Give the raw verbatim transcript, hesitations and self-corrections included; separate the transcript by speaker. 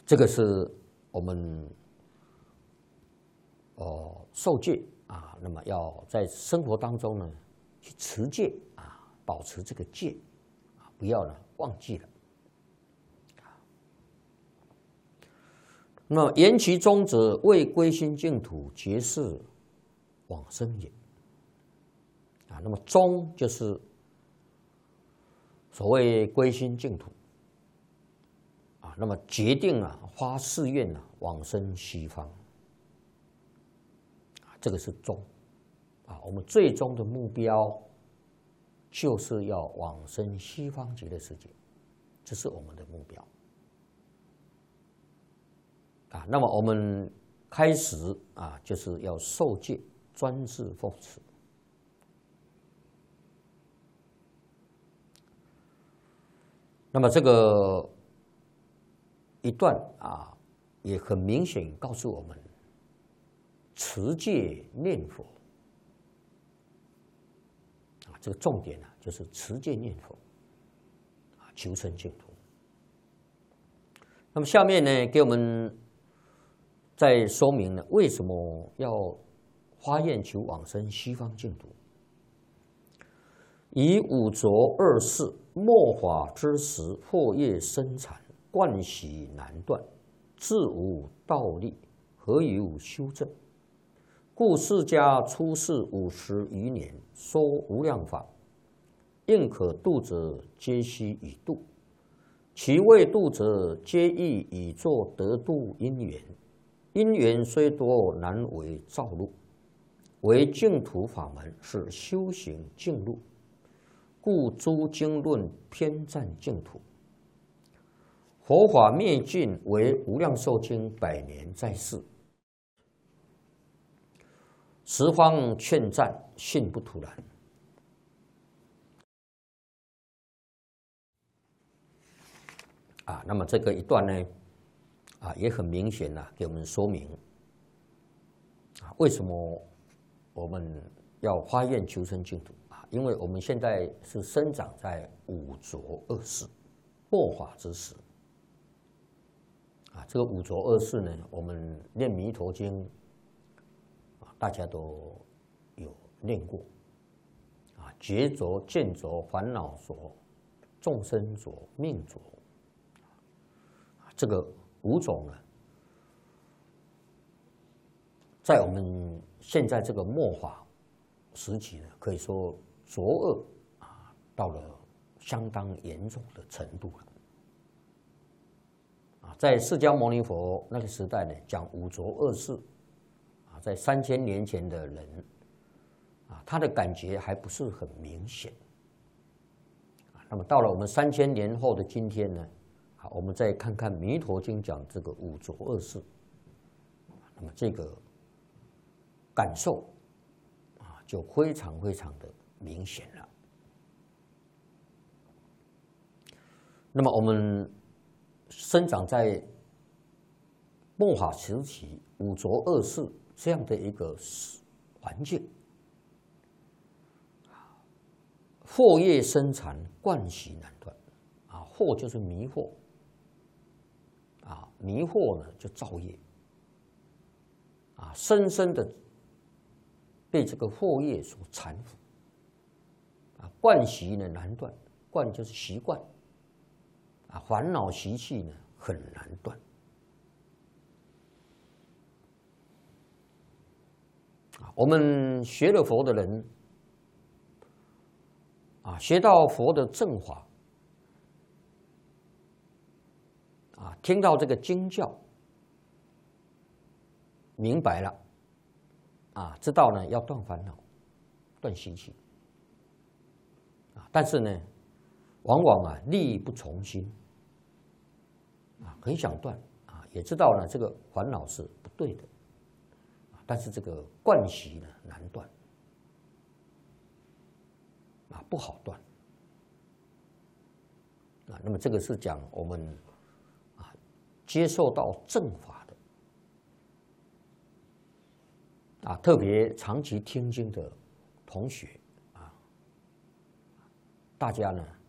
Speaker 1: 这个是我们哦受戒啊，那么要在生活当中呢去持戒啊，保持这个戒啊，不要呢忘记了。那么言其中者，为归心净土，皆是往生也。啊，那么终就是所谓归心净土啊，那么决定了发誓愿啊，往生西方啊，这个是终啊，我们最终的目标就是要往生西方极乐世界，这是我们的目标啊。那么我们开始啊，就是要受戒，专志奉持。那么这个一段啊，也很明显告诉我们，持戒念佛啊，这个重点呢、啊，就是持戒念佛啊，求生净土。那么下面呢，给我们再说明了为什么要发愿求往生西方净土。以五浊恶世末法之时，惑业生产，惯习难断，自无道力，何有修正？故释迦出世五十余年，说无量法，应可度者，皆悉以度；其未度者，皆亦以作得度因缘。因缘虽多，难为造路。为净土法门，是修行净路。故诸经论偏赞净土，佛法灭尽为无量寿经百年在世，十方劝赞，信不突然。啊，那么这个一段呢，啊也很明显啊，给我们说明啊为什么我们要发愿求生净土。因为我们现在是生长在五浊恶世末法之时啊，这个五浊恶世呢，我们念弥陀经啊，大家都有念过啊，觉浊、见浊、烦恼浊、众生浊、命浊啊，这个五种呢，在我们现在这个末法时期呢，可以说浊恶啊，到了相当严重的程度了。啊，在释迦牟尼佛那个时代呢，讲五浊恶世啊，在三千年前的人啊，他的感觉还不是很明显。啊，那么到了我们三千年后的今天呢，啊，我们再看看《弥陀经》讲这个五浊恶世，那么这个感受啊，就非常非常的明显了。那么我们生长在末法时期五浊恶世这样的一个环境，惑业生产，惯习难断。啊，惑就是迷惑，啊，迷惑呢就造业，啊，深深的被这个惑业所缠缚。啊，惯习呢难断，惯就是习惯，啊，烦恼习气呢很难断。啊，我们学了佛的人，啊，学到佛的正法，啊，听到这个经教，明白了，啊，知道呢要断烦恼，断习气。但是呢，往往啊力不从心，啊很想断啊，也知道呢这个烦恼是不对的，但是这个惯习呢难断，啊不好断，啊那么这个是讲我们啊接受到正法的，啊特别长期听经的同学。大家呢